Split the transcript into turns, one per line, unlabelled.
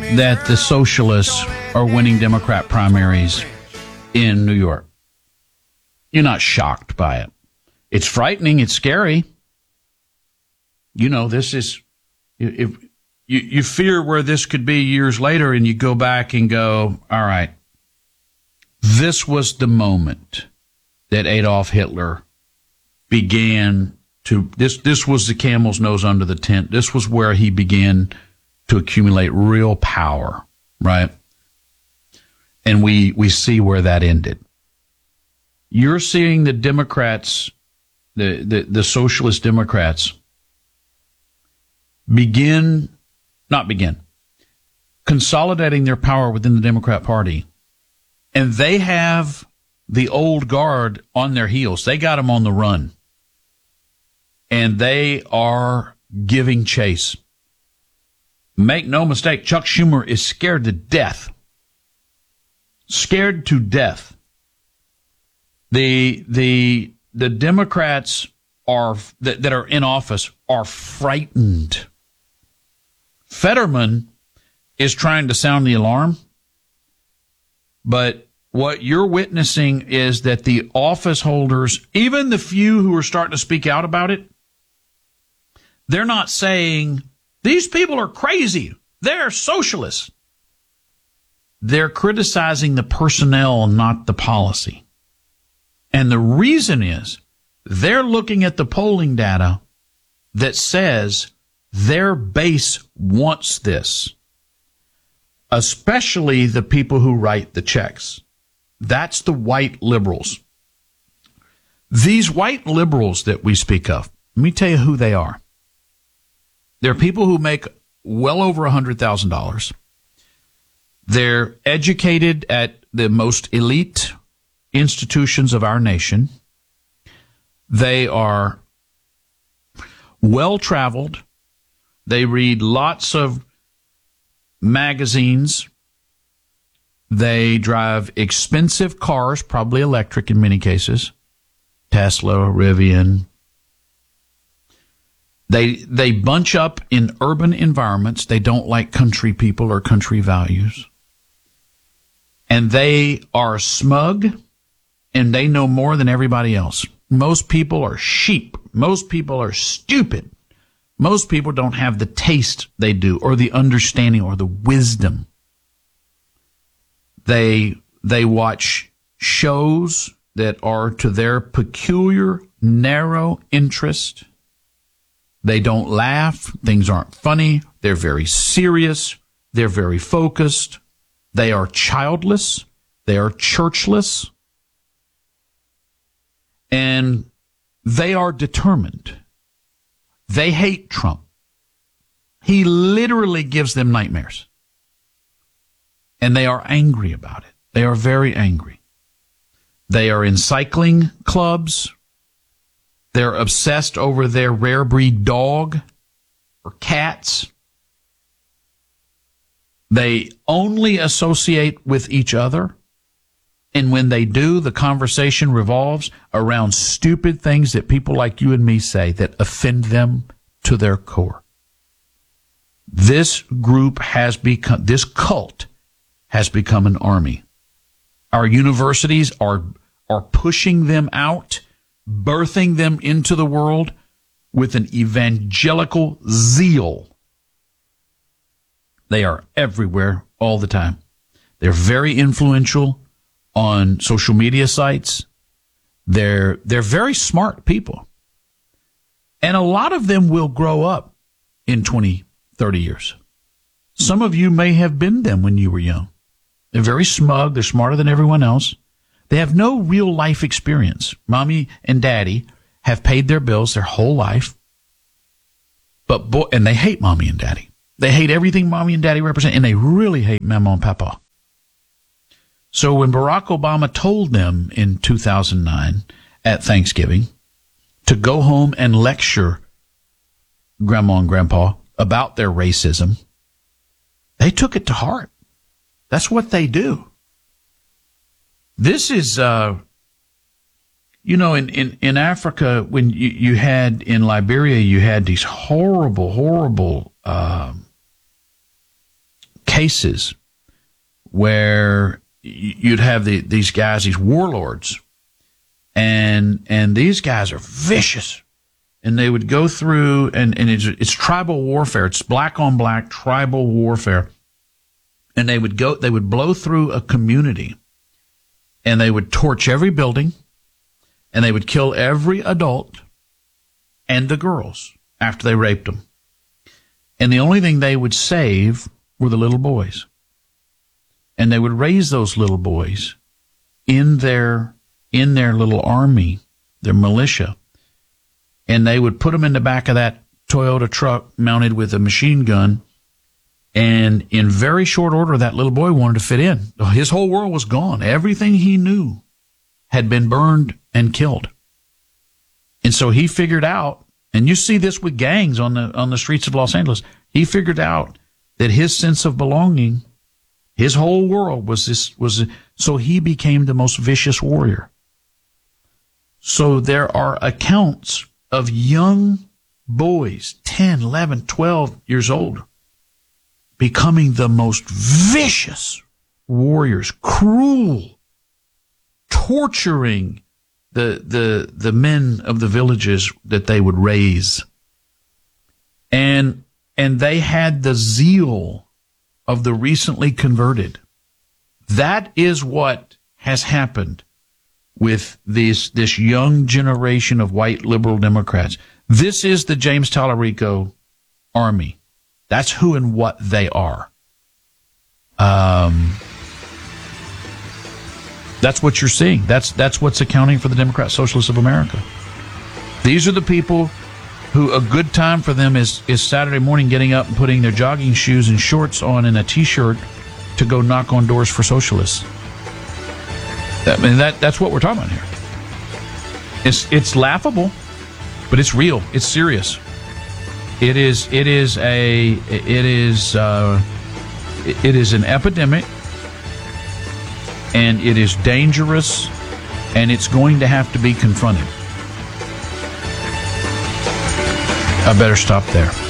that the socialists are winning Democrat primaries in New York. You're not shocked by it. It's frightening. It's scary. You know, this is, if you fear where this could be years later, and you go back and go, all right, this was the moment that Adolf Hitler began to, this was the camel's nose under the tent. This was where he began to accumulate real power, right? And we see where that ended. You're seeing the Democrats, the socialist Democrats consolidating their power within the Democrat Party. And they have the old guard on their heels. They got them on the run. And they are giving chase. Make no mistake, Chuck Schumer is scared to death. Scared to death. The Democrats that are in office are frightened. Fetterman is trying to sound the alarm, but what you're witnessing is that the office holders, even the few who are starting to speak out about it, they're not saying, these people are crazy, they're socialists. They're criticizing the personnel, not the policy. And the reason is they're looking at the polling data that says their base wants this, especially the people who write the checks. That's the white liberals. These white liberals that we speak of, let me tell you who they are. They're people who make well over $100,000. They're educated at the most elite institutions of our nation. They are well-traveled. They read lots of magazines. They drive expensive cars, probably electric in many cases. Tesla, Rivian. They bunch up in urban environments. They don't like country people or country values. And they are smug, and they know more than everybody else. Most people are sheep. Most people are stupid. Most people don't have the taste they do, or the understanding, or the wisdom. They watch shows that are to their peculiar, narrow interest. They don't laugh. Things aren't funny. They're very serious. They're very focused. They are childless. They are churchless. And they are determined. They hate Trump. He literally gives them nightmares. And they are angry about it. They are very angry. They are in cycling clubs. They're obsessed over their rare breed dog or cats. They only associate with each other. And when they do, the conversation revolves around stupid things that people like you and me say that offend them to their core. This group has become, this cult has become an army. Our universities are pushing them out, birthing them into the world with an evangelical zeal. They are everywhere all the time. They're very influential on social media sites. They're very smart people. And a lot of them will grow up in 20, 30 years. Some of you may have been them when you were young. They're very smug. They're smarter than everyone else. They have no real life experience. Mommy and daddy have paid their bills their whole life. And they hate mommy and daddy. They hate everything mommy and daddy represent, and they really hate mama and papa. So when Barack Obama told them in 2009 at Thanksgiving to go home and lecture grandma and grandpa about their racism, they took it to heart. That's what they do. This is, in Africa, when you had, in Liberia, you had these horrible cases where you'd have these guys, these warlords, and these guys are vicious, and they would go through, and it's tribal warfare. It's black on black tribal warfare, and they would blow through a community, and they would torch every building, and they would kill every adult and the girls after they raped them. And the only thing they would save were the little boys. And they would raise those little boys in their little army, their militia. And they would put them in the back of that Toyota truck mounted with a machine gun. And in very short order, that little boy wanted to fit in. His whole world was gone. Everything he knew had been burned and killed. And so he figured out, and you see this with gangs on the streets of Los Angeles, he figured out that his sense of belonging, his whole world so he became the most vicious warrior. So there are accounts of young boys, 10, 11, 12 years old, becoming the most vicious warriors, cruel, torturing the men of the villages that they would raise. And they had the zeal of the recently converted. That is what has happened with this young generation of white liberal Democrats. This is the James Tallarico army. That's who and what they are. That's what you're seeing. That's what's accounting for the Democrat Socialists of America. These are the people who a good time for them is Saturday morning getting up and putting their jogging shoes and shorts on and a T-shirt to go knock on doors for socialists. That's what we're talking about here. It's laughable, but it's real. It's serious. It is an epidemic, and it is dangerous, and it's going to have to be confronted. I better stop there.